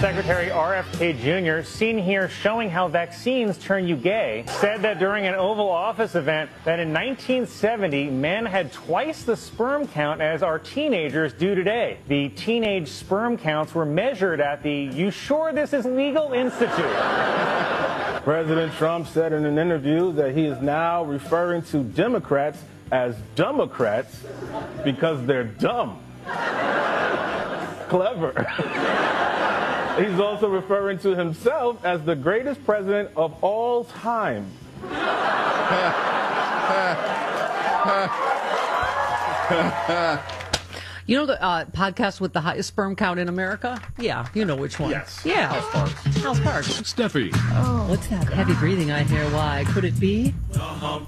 Secretary RFK Jr., seen here showing how vaccines turn you gay, said that during an Oval Office event that in 1970, men had twice the sperm count as our teenagers do today. The teenage sperm counts were measured at the You Sure This Is Legal Institute. President Trump said in an interview that he is now referring to Democrats as Democrats because they're dumb. Clever. He's also referring to himself as the greatest president of all time. You know the podcast with the highest sperm count in America? Yeah, you know which one. Yes. Yeah. House Park. Steffi. Oh, what's that heavy breathing I hear? Why? Could it be? Hump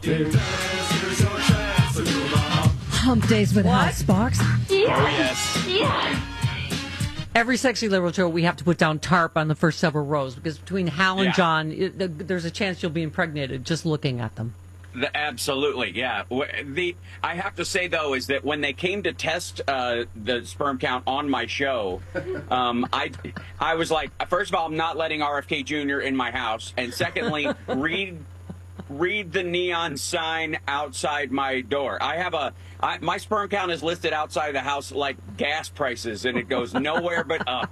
days with Hal Sparks. Yes. Oh, yes. Every Sexy Liberal show, we have to put down tarp on the first several rows because between Hal and John, there's a chance you'll be impregnated just looking at them. Absolutely, yeah. I have to say, though, is that when they came to test the sperm count on my show, I was like, first of all, I'm not letting RFK Jr. in my house. And secondly, read the neon sign outside my door. My sperm count is listed outside the house like gas prices, and it goes nowhere but up.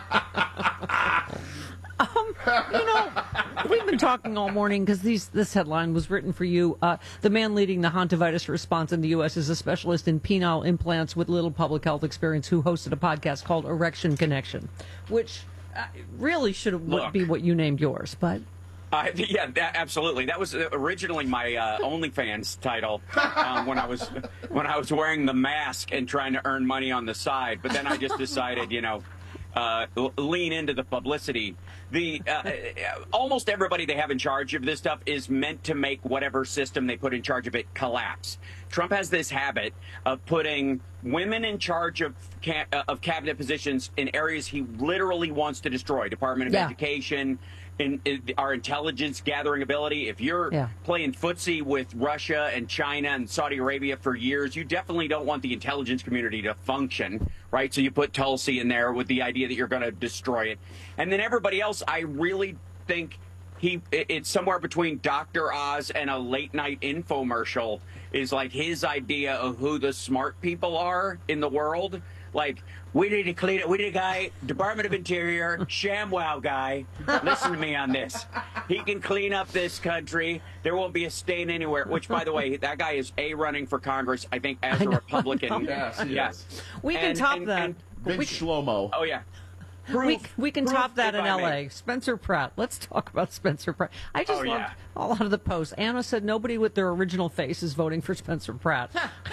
We've been talking all morning because this headline was written for you. The man leading the hantavirus response in the U.S. is a specialist in penile implants with little public health experience who hosted a podcast called Erection Connection, which really should be what you named yours, but... absolutely. That was originally my OnlyFans title when I was wearing the mask and trying to earn money on the side. But then I just decided, lean into the publicity. Almost everybody they have in charge of this stuff is meant to make whatever system they put in charge of it collapse. Trump has this habit of putting women in charge of cabinet positions in areas he literally wants to destroy. Department of Education. In our intelligence gathering ability. If you're playing footsie with Russia and China and Saudi Arabia for years, you definitely don't want the intelligence community to function, right? So you put Tulsi in there with the idea that you're going to destroy it. And then everybody else, I really think it's somewhere between Dr. Oz and a late night infomercial is like his idea of who the smart people are in the world. Like, we need to clean it. We need a guy, Department of Interior, ShamWow guy. Listen to me on this. He can clean up this country. There won't be a stain anywhere. Which, by the way, that guy is running for Congress, I think, as a Republican. Yes. We can top that. Big Shlomo. Oh, yeah. We can top that in L.A. Spencer Pratt. Let's talk about Spencer Pratt. I just loved a lot of the posts. Anna said nobody with their original face is voting for Spencer Pratt.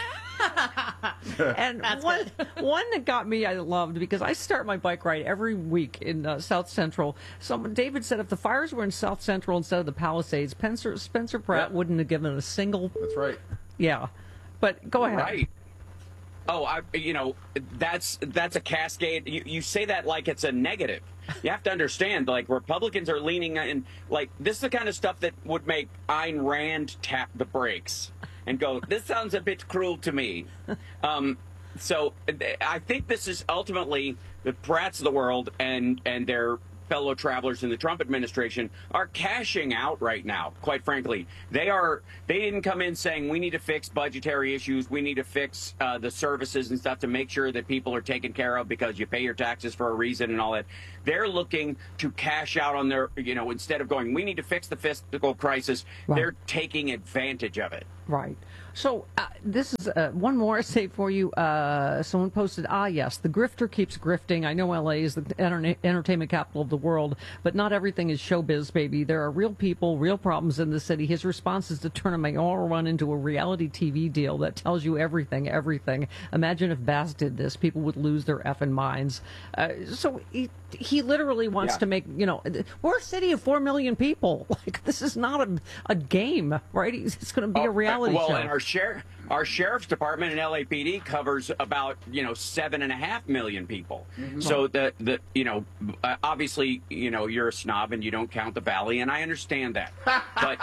And one that got me, I loved, because I start my bike ride every week in South Central. David said if the fires were in South Central instead of the Palisades, Spencer Pratt wouldn't have given a single. That's right. Yeah, but go ahead. Right. Oh, that's a cascade. You say that like it's a negative. You have to understand, like, Republicans are leaning in, like, this is the kind of stuff that would make Ayn Rand tap the brakes and go, this sounds a bit cruel to me. So I think this is ultimately the Pratts of the world and their fellow travelers in the Trump administration are cashing out right now, quite frankly. They didn't come in saying we need to fix budgetary issues, we need to fix the services and stuff to make sure that people are taken care of because you pay your taxes for a reason and all that. They're looking to cash out on their, instead of going, we need to fix the fiscal crisis, they're taking advantage of it. Right. So this is one more essay for you. Someone posted, yes, the grifter keeps grifting. I know L.A. is the entertainment capital of the world, but not everything is showbiz, baby. There are real people, real problems in the city. His response is to turn a mayoral run into a reality TV deal that tells you everything. Imagine if Bass did this. People would lose their effing minds. So he literally wants to make, we're a city of 4 million people. Like, this is not a game, right? It's going to be a reality reality well, show. and our sheriff's department and LAPD covers about 7.5 million people. So the obviously you're a snob and you don't count the Valley, and I understand that. But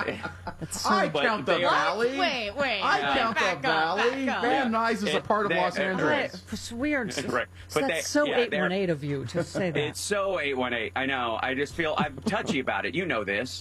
I count the Valley. Wait. I count the Valley. Van Nuys is a part of Los Angeles. It's weird. Right. But That's so they're- 818 of you to say that. It's so 818. I know. I just feel I'm touchy about it. You know this.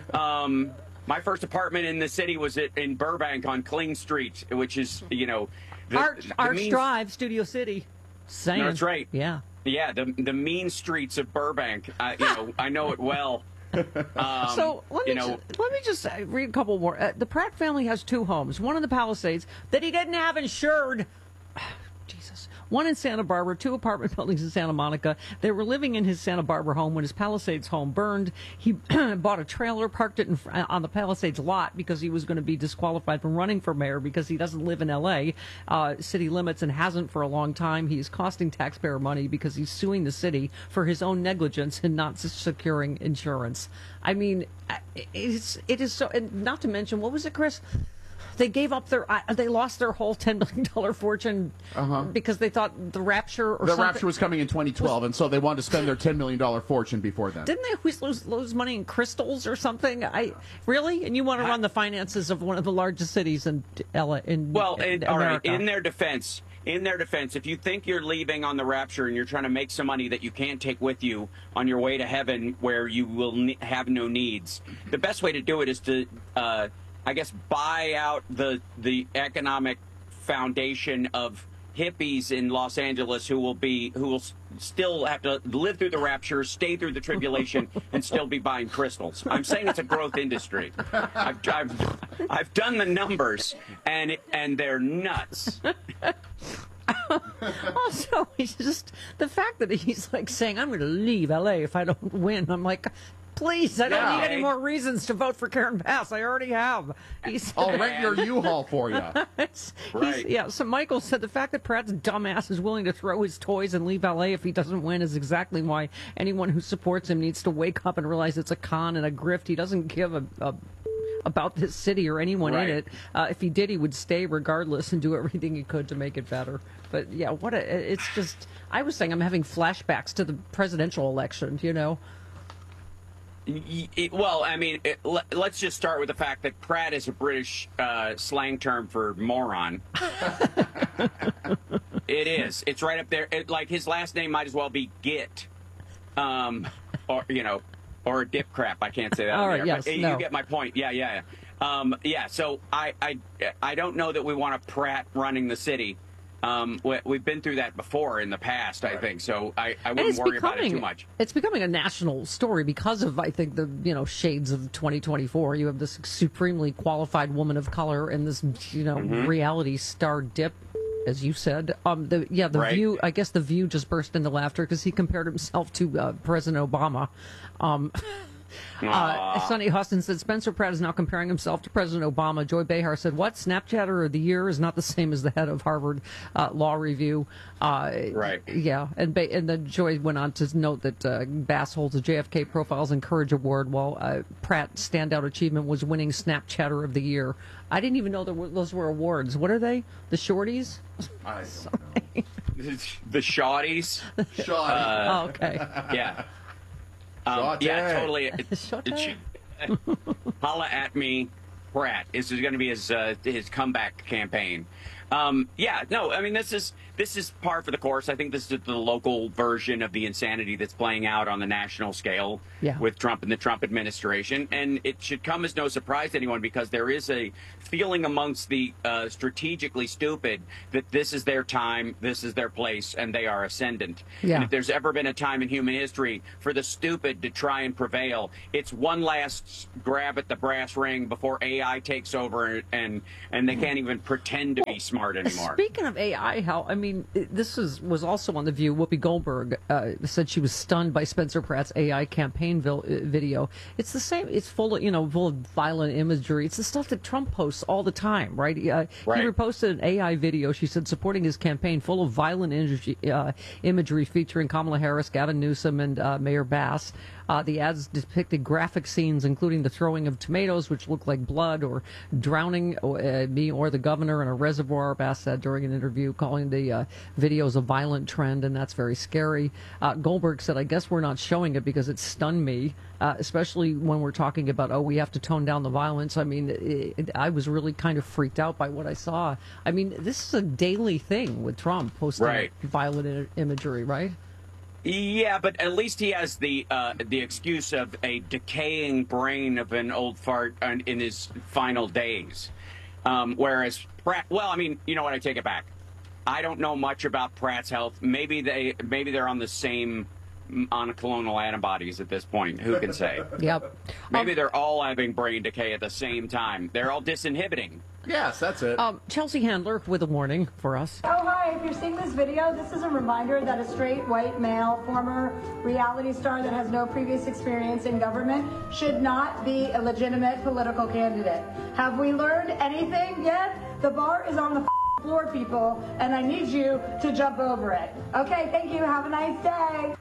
My first apartment in the city was in Burbank on Kling Street, which is Arch Drive, Studio City. Saying. That's right. Yeah. Yeah, the mean streets of Burbank. I know it well. So let me just read a couple more. The Pratt family has 2 homes. One in the Palisades that he didn't have insured. Jesus. One in Santa Barbara, 2 apartment buildings in Santa Monica. They were living in his Santa Barbara home when his Palisades home burned. He bought a trailer, parked it on the Palisades lot because he was going to be disqualified from running for mayor because he doesn't live in L.A. City limits and hasn't for a long time. He's costing taxpayer money because he's suing the city for his own negligence in not securing insurance. I mean, it is so. And not to mention, what was it, Chris? They gave up they lost their whole $10 million fortune because they thought the rapture or The something. rapture was coming in 2012, and so they wanted to spend their $10 million fortune before then. Didn't they always lose money in crystals or something? Really? And you want to run the finances of one of the largest cities in America? All right. In their defense, if you think you're leaving on the rapture and you're trying to make some money that you can't take with you on your way to heaven where you will have no needs, the best way to do it is to buy out the economic foundation of hippies in Los Angeles who will still have to live through the rapture, stay through the tribulation, and still be buying crystals. I'm saying it's a growth industry. I've done the numbers, and they're nuts. Also, he's just the fact that he's like saying, "I'm going to leave LA if I don't win." I'm like, please, I don't need any more reasons to vote for Karen Bass. I already have. I'll rent your U-Haul for you. Right. So Michael said the fact that Pratt's dumbass is willing to throw his toys and leave LA if he doesn't win is exactly why anyone who supports him needs to wake up and realize it's a con and a grift. He doesn't give about this city or anyone in it. If he did, he would stay regardless and do everything he could to make it better. But yeah, it's just, I was saying I'm having flashbacks to the presidential election, Well, I mean, let's just start with the fact that Pratt is a British slang term for moron. It is. It's right up there. Like his last name might as well be Git, or a dip crap. I can't say that. All right. Yes. You get my point. Yeah. So I don't know that we want a Pratt running the city. We've been through that before in the past, I think. So I wouldn't worry about it too much. It's becoming a national story because of, I think, the shades of 2024. You have this supremely qualified woman of color and this reality star dip, as you said. The View. I guess the View just burst into laughter because he compared himself to President Obama. Sonny Hostin said Spencer Pratt is now comparing himself to President Obama. Joy Behar said, "What? Snapchatter of the year is not the same as the head of Harvard Law Review." Right. Yeah, and then Joy went on to note that Bass holds a JFK Profiles and Courage Award, while Pratt's standout achievement was winning Snapchatter of the Year. I didn't even know those were awards. What are they? The shorties? I don't know. The shawties. Shoddy. Okay. Yeah. Shawty. Yeah, totally. Shawty? Holla at me, Pratt. This is going to be his comeback campaign. This is par for the course. I think this is the local version of the insanity that's playing out on the national scale with Trump and the Trump administration. And it should come as no surprise to anyone because there is a feeling amongst the strategically stupid that this is their time, this is their place, and they are ascendant. Yeah. And if there's ever been a time in human history for the stupid to try and prevail, it's one last grab at the brass ring before AI takes over and they can't even pretend to be smart anymore. Speaking of AI, this was also on The View. Whoopi Goldberg said she was stunned by Spencer Pratt's AI campaign video. It's the same. It's full of violent imagery. It's the stuff that Trump posts all the time, right? He reposted an AI video, she said, supporting his campaign, full of violent imagery featuring Kamala Harris, Gavin Newsom, and Mayor Bass. The ads depicted graphic scenes, including the throwing of tomatoes, which looked like blood, or drowning me or the governor in a reservoir, Bass said during an interview, calling the videos a violent trend, and that's very scary. Goldberg said, I guess we're not showing it because it stunned me, especially when we're talking about, we have to tone down the violence. I mean, I was really kind of freaked out by what I saw. I mean, this is a daily thing with Trump posting violent imagery, right? Yeah, but at least he has the excuse of a decaying brain of an old fart in his final days. Whereas Pratt, well, I mean, you know what? I take it back. I don't know much about Pratt's health. Maybe they're on the same monoclonal antibodies at this point. Who can say? Yep. Maybe they're all having brain decay at the same time. They're all disinhibiting. Yes, that's it. Chelsea Handler with a warning for us. Oh, hi. If you're seeing this video, this is a reminder that a straight white male, former reality star that has no previous experience in government should not be a legitimate political candidate. Have we learned anything yet? The bar is on the floor, people, and I need you to jump over it. Okay, thank you. Have a nice day.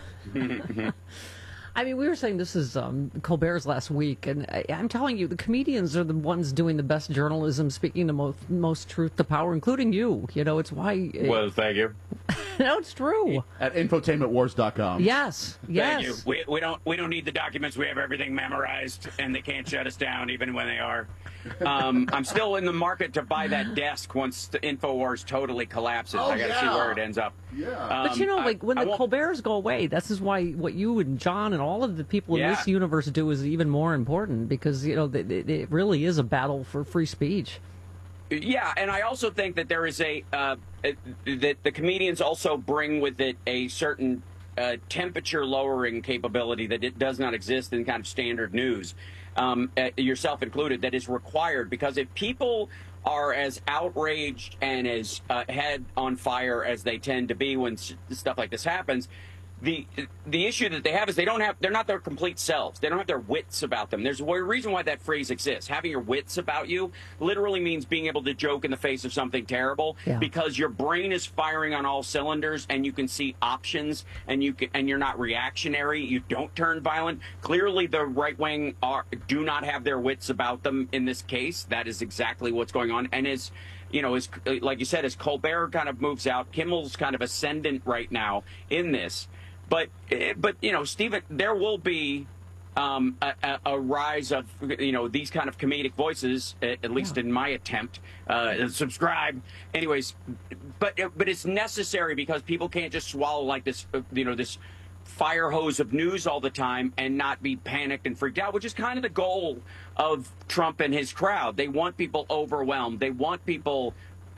I mean, we were saying this is Colbert's last week, and I'm telling you, the comedians are the ones doing the best journalism, speaking the most truth to power, including you. You know, it's why... Well, thank you. No, it's true. At infotainmentwars.com. Yes, yes. Thank you. We don't need the documents. We have everything memorized, and they can't shut us down, even when they are. I'm still in the market to buy that desk once the InfoWars totally collapses. I got to see where it ends up. Yeah. But you know, like when the Colberts go away, this is why what you and John and all of the people in this universe do is even more important, because you know it really is a battle for free speech. Yeah, and I also think that there is that the comedians also bring with it a certain temperature lowering capability that it does not exist in kind of standard news, yourself included, that is required, because if people are as outraged and as head on fire as they tend to be when stuff like this happens, the issue that they have is they're not their complete selves. They don't have their wits about them. There's a reason why that phrase exists. Having your wits about you literally means being able to joke in the face of something terrible, because your brain is firing on all cylinders and you can see options, and you're not reactionary. You don't turn violent. Clearly, the right wing do not have their wits about them in this case. That is exactly what's going on. And like you said, as Colbert kind of moves out, Kimmel's kind of ascendant right now in this. But you know, Stephen, there will be a rise of these kind of comedic voices, at least in my attempt. Subscribe, anyways. But it's necessary, because people can't just swallow like this, this fire hose of news all the time and not be panicked and freaked out, which is kind of the goal of Trump and his crowd. They want people overwhelmed. They want people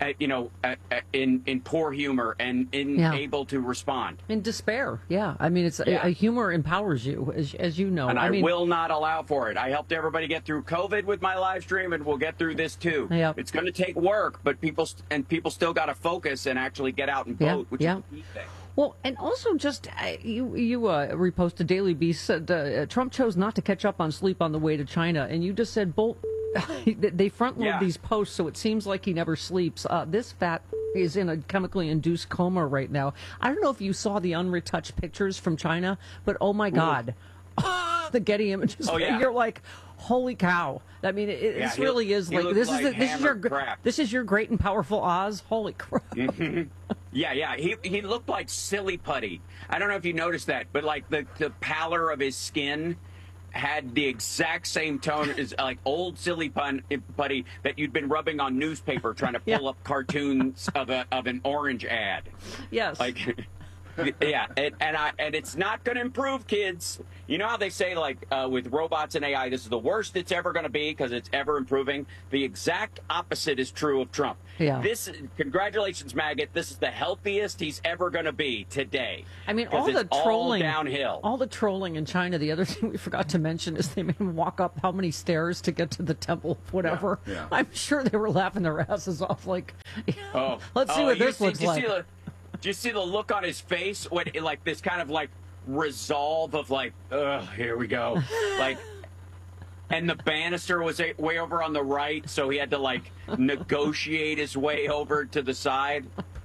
in poor humor and able to respond. In despair, I mean, it's humor empowers you, as you know. And I will not allow for it. I helped everybody get through COVID with my live stream, and we'll get through this too. Yep. It's going to take work, but people still got to focus and actually get out and vote, which is the key thing. Well, and also just, you reposted Daily Beast said Trump chose not to catch up on sleep on the way to China, and you just said they front load these posts, so it seems like he never sleeps. This fat is in a chemically induced coma right now. I don't know if you saw the unretouched pictures from China, but oh my God, the Getty images. Oh, yeah. You're like, holy cow! I mean, this really is like this is your great and powerful Oz. Holy crap! Yeah. He looked like silly putty. I don't know if you noticed that, but like the pallor of his skin had the exact same tone as like old silly putty that you'd been rubbing on newspaper trying to pull up cartoons of an orange ad. Yes. Like, yeah, and it's not going to improve, kids. You know how they say, like, with robots and AI, this is the worst it's ever going to be because it's ever improving? The exact opposite is true of Trump. Yeah. Congratulations, maggot. This is the healthiest he's ever going to be today. I mean, all the trolling, downhill. All the trolling in China. The other thing we forgot to mention is they made him walk up how many stairs to get to the temple, whatever. Yeah. I'm sure they were laughing their asses off. Like, let's see what this looks like. Do you see the look on his face when, like, this kind of, like, resolve of, like, ugh, here we go. Like, and the banister was way over on the right, so he had to, like, negotiate his way over to the side.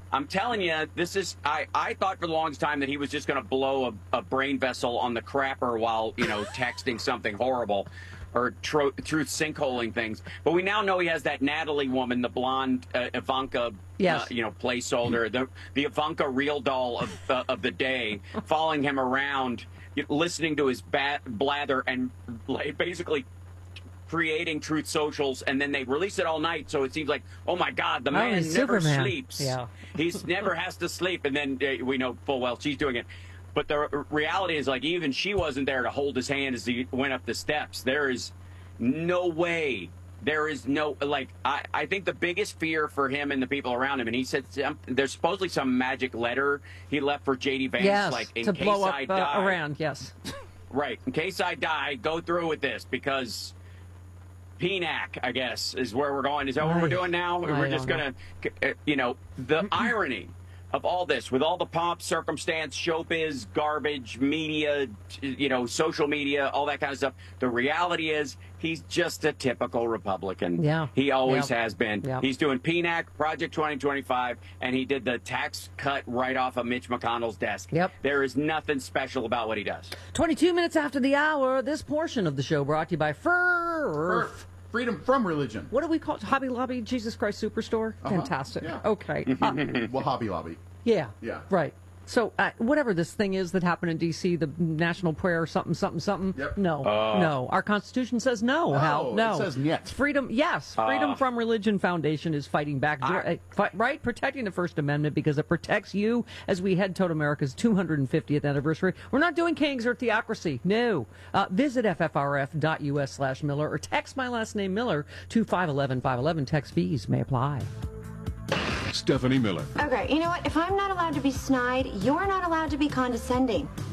I'm telling you, this is. I thought for the longest time that he was just going to blow a brain vessel on the crapper while texting something horrible, or truth sinkholing things. But we now know he has that Natalie woman, the blonde Ivanka, yes. placeholder, the Ivanka real doll of the day, following him around, listening to his blather, and basically creating truth socials, and then they release it all night, so it seems like, oh my God, the man never sleeps. Yeah. He's never has to sleep, and then we know full well she's doing it. But the reality is, like, even she wasn't there to hold his hand as he went up the steps. There is no way. There is no, like, I think the biggest fear for him and the people around him, and he said there's supposedly some magic letter he left for J.D. Vance, yes, like, in to case blow up, I die. Around, yes. Right. In case I die, go through with this, because PNAC, I guess, is where we're going. Is that what we're doing now? We're just going to, the irony of all this, with all the pomp, circumstance, showbiz, garbage, media, social media, all that kind of stuff. The reality is he's just a typical Republican. Yeah. He always has been. Yeah. He's doing PNAC, Project 2025, and he did the tax cut right off of Mitch McConnell's desk. Yep. There is nothing special about what he does. 22 minutes after the hour, this portion of the show brought to you by Freedom from religion. What do we call it? Hobby Lobby Jesus Christ Superstore? Fantastic. Yeah. Okay. Well, Hobby Lobby. Yeah. Yeah. Right. So whatever this thing is that happened in D.C., the National Prayer something. Yep. No. Our Constitution says no, Hal. No. It says niet. Freedom, yes. Freedom from Religion Foundation is fighting back, right? Protecting the First Amendment because it protects you as we head toward America's 250th anniversary. We're not doing kings or theocracy. No. Visit ffrf.us/Miller or text my last name Miller to 511-511. Text fees may apply. Stephanie Miller. Okay, you know what? If I'm not allowed to be snide, you're not allowed to be condescending.